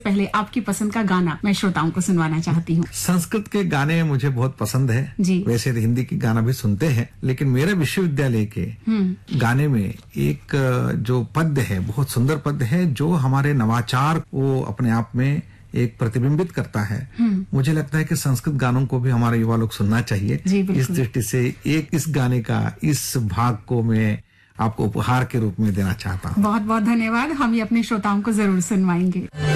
पहले आपकी पसंद का गाना मैं श्रोताओं को सुनवाना चाहती हूँ। संस्कृत के गाने मुझे बहुत पसंद है जी। वैसे तो हिंदी के गाना भी सुनते हैं, लेकिन मेरे विश्वविद्यालय के गाने में एक जो पद्य है, बहुत सुंदर पद्य है, जो हमारे नवाचार को अपने आप में एक प्रतिबिंबित करता है। मुझे लगता है कि संस्कृत गानों को भी हमारे युवा लोग सुनना चाहिए। इस दृष्टि से इस गाने का इस भाग को मैं आपको उपहार के रूप में देना चाहता हूँ। बहुत बहुत धन्यवाद। हम ये अपने श्रोताओं को जरूर सुनवाएंगे।